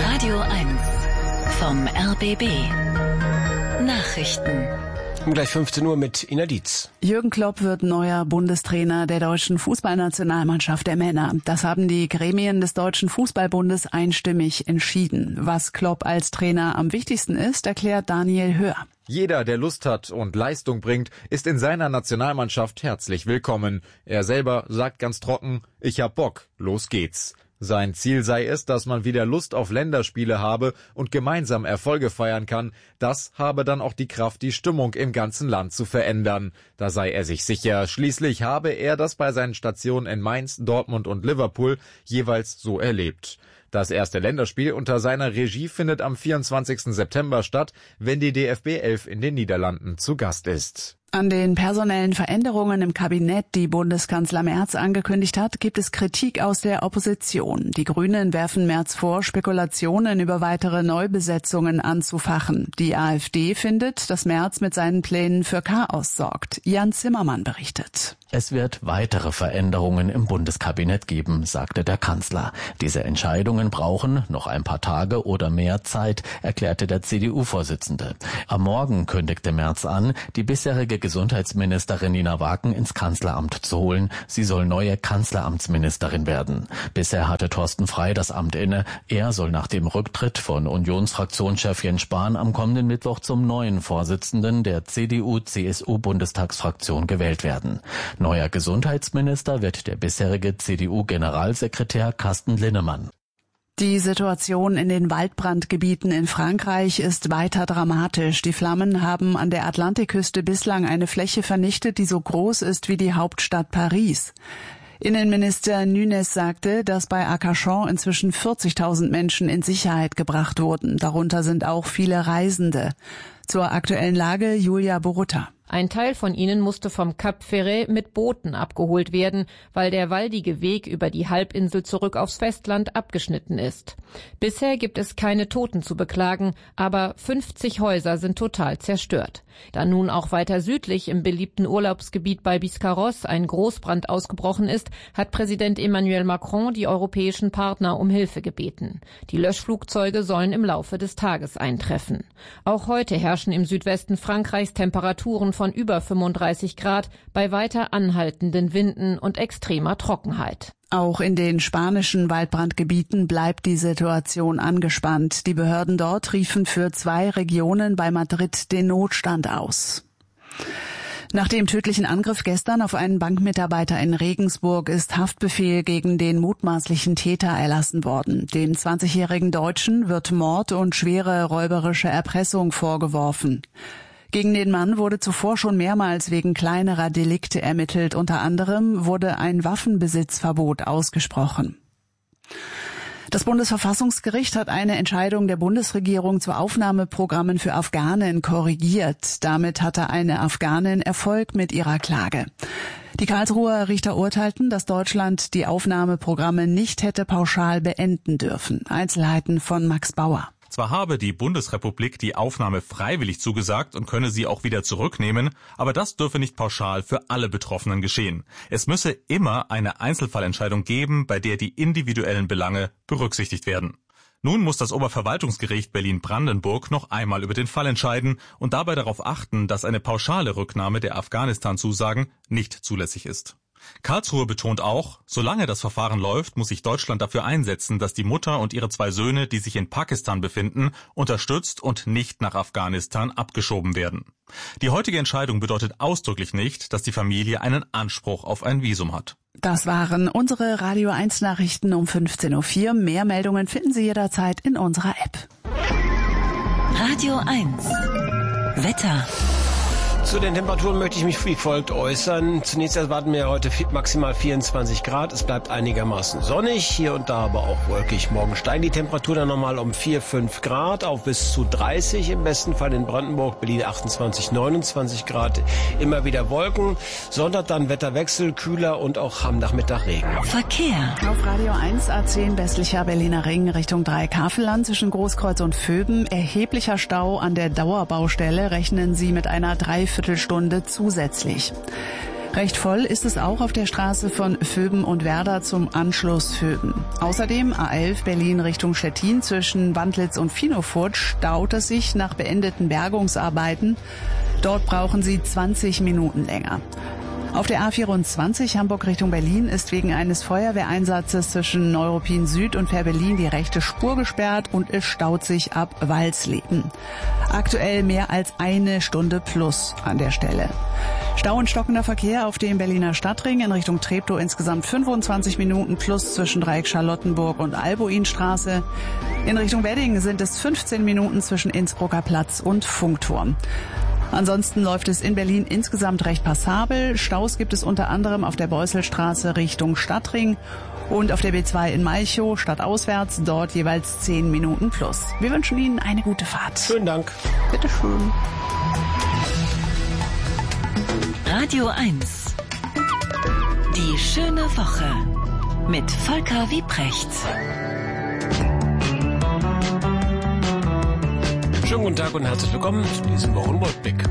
Radio 1 vom RBB. Nachrichten. Gleich 15 Uhr mit Ina Dietz. Jürgen Klopp wird neuer Bundestrainer der deutschen Fußballnationalmannschaft der Männer. Das haben die Gremien des Deutschen Fußballbundes einstimmig entschieden. Was Klopp als Trainer am wichtigsten ist, erklärt Daniel Höhr. Jeder, der Lust hat und Leistung bringt, ist in seiner Nationalmannschaft herzlich willkommen. Er selber sagt ganz trocken, ich hab Bock, los geht's. Sein Ziel sei es, dass man wieder Lust auf Länderspiele habe und gemeinsam Erfolge feiern kann. Das habe dann auch die Kraft, die Stimmung im ganzen Land zu verändern. Da sei er sich sicher. Schließlich habe er das bei seinen Stationen in Mainz, Dortmund und Liverpool jeweils so erlebt. Das erste Länderspiel unter seiner Regie findet am 24. September statt, wenn die DFB 11 in den Niederlanden zu Gast ist. An den personellen Veränderungen im Kabinett, die Bundeskanzler Merz angekündigt hat, gibt es Kritik aus der Opposition. Die Grünen werfen Merz vor, Spekulationen über weitere Neubesetzungen anzufachen. Die AfD findet, dass Merz mit seinen Plänen für Chaos sorgt. Jan Zimmermann berichtet. Es wird weitere Veränderungen im Bundeskabinett geben, sagte der Kanzler. Diese Entscheidungen brauchen noch ein paar Tage oder mehr Zeit, erklärte der CDU-Vorsitzende. Am Morgen kündigte Merz an, die bisherige Gesundheitsministerin Nina Wagen ins Kanzleramt zu holen. Sie soll neue Kanzleramtsministerin werden. Bisher hatte Thorsten Frey das Amt inne. Er soll nach dem Rücktritt von Unionsfraktionschef Jens Spahn am kommenden Mittwoch zum neuen Vorsitzenden der CDU-CSU-Bundestagsfraktion gewählt werden. Neuer Gesundheitsminister wird der bisherige CDU-Generalsekretär Carsten Linnemann. Die Situation in den Waldbrandgebieten in Frankreich ist weiter dramatisch. Die Flammen haben an der Atlantikküste bislang eine Fläche vernichtet, die so groß ist wie die Hauptstadt Paris. Innenminister Nunes sagte, dass bei Arcachon inzwischen 40.000 Menschen in Sicherheit gebracht wurden. Darunter sind auch viele Reisende. Zur aktuellen Lage Julia Borutta. Ein Teil von ihnen musste vom Cap Ferret mit Booten abgeholt werden, weil der waldige Weg über die Halbinsel zurück aufs Festland abgeschnitten ist. Bisher gibt es keine Toten zu beklagen, aber 50 Häuser sind total zerstört. Da nun auch weiter südlich im beliebten Urlaubsgebiet bei Biscarrosse ein Großbrand ausgebrochen ist, hat Präsident Emmanuel Macron die europäischen Partner um Hilfe gebeten. Die Löschflugzeuge sollen im Laufe des Tages eintreffen. Auch heute herrschen im Südwesten Frankreichs Temperaturen von über 35 Grad bei weiter anhaltenden Winden und extremer Trockenheit. Auch in den spanischen Waldbrandgebieten bleibt die Situation angespannt. Die Behörden dort riefen für 2 Regionen bei Madrid den Notstand aus. Nach dem tödlichen Angriff gestern auf einen Bankmitarbeiter in Regensburg ist Haftbefehl gegen den mutmaßlichen Täter erlassen worden. Dem 20-jährigen Deutschen wird Mord und schwere räuberische Erpressung vorgeworfen. Gegen den Mann wurde zuvor schon mehrmals wegen kleinerer Delikte ermittelt. Unter anderem wurde ein Waffenbesitzverbot ausgesprochen. Das Bundesverfassungsgericht hat eine Entscheidung der Bundesregierung zu Aufnahmeprogrammen für Afghanen korrigiert. Damit hatte eine Afghanin Erfolg mit ihrer Klage. Die Karlsruher Richter urteilten, dass Deutschland die Aufnahmeprogramme nicht hätte pauschal beenden dürfen. Einzelheiten von Max Bauer. Zwar habe die Bundesrepublik die Aufnahme freiwillig zugesagt und könne sie auch wieder zurücknehmen, aber das dürfe nicht pauschal für alle Betroffenen geschehen. Es müsse immer eine Einzelfallentscheidung geben, bei der die individuellen Belange berücksichtigt werden. Nun muss das Oberverwaltungsgericht Berlin-Brandenburg noch einmal über den Fall entscheiden und dabei darauf achten, dass eine pauschale Rücknahme der Afghanistan-Zusagen nicht zulässig ist. Karlsruhe betont auch, solange das Verfahren läuft, muss sich Deutschland dafür einsetzen, dass die Mutter und ihre 2 Söhne, die sich in Pakistan befinden, unterstützt und nicht nach Afghanistan abgeschoben werden. Die heutige Entscheidung bedeutet ausdrücklich nicht, dass die Familie einen Anspruch auf ein Visum hat. Das waren unsere Radio 1 Nachrichten um 15.04 Uhr. Mehr Meldungen finden Sie jederzeit in unserer App. Radio 1 Wetter. Zu den Temperaturen möchte ich mich wie folgt äußern. Zunächst erwarten wir heute maximal 24 Grad. Es bleibt einigermaßen sonnig, hier und da aber auch wolkig. Morgen steigen die Temperaturen dann nochmal um 4-5 Grad auf bis zu 30. Im besten Fall in Brandenburg, Berlin 28, 29 Grad. Immer wieder Wolken. Sonntag dann Wetterwechsel, kühler und auch am Nachmittag Regen. Verkehr. Auf Radio 1 A10 westlicher Berliner Ring Richtung Dreieck-Havelland zwischen Großkreuz und Vöben. Erheblicher Stau an der Dauerbaustelle. Rechnen Sie mit einer Dreiviertelstunde zusätzlich. Recht voll ist es auch auf der Straße von Vöben und Werder zum Anschluss Vöben. Außerdem A11 Berlin Richtung Stettin zwischen Wandlitz und Finofurt staut es sich nach beendeten Bergungsarbeiten. Dort brauchen Sie 20 Minuten länger. Auf der A24 Hamburg Richtung Berlin ist wegen eines Feuerwehreinsatzes zwischen Neuruppin Süd und Fährberlin die rechte Spur gesperrt und es staut sich ab Walsleben. Aktuell mehr als 1 Stunde plus an der Stelle. Stau und stockender Verkehr auf dem Berliner Stadtring in Richtung Treptow insgesamt 25 Minuten plus zwischen Dreieck Charlottenburg und Albuinstraße. In Richtung Wedding sind es 15 Minuten zwischen Innsbrucker Platz und Funkturm. Ansonsten läuft es in Berlin insgesamt recht passabel. Staus gibt es unter anderem auf der Beusselstraße Richtung Stadtring und auf der B2 in Malchow stadtauswärts, dort jeweils 10 Minuten plus. Wir wünschen Ihnen eine gute Fahrt. Schönen Dank. Bitte schön. Radio 1. Die schöne Woche mit Volker Wiebrecht. Schönen guten Tag und herzlich willkommen zu diesem Wochenrückblick.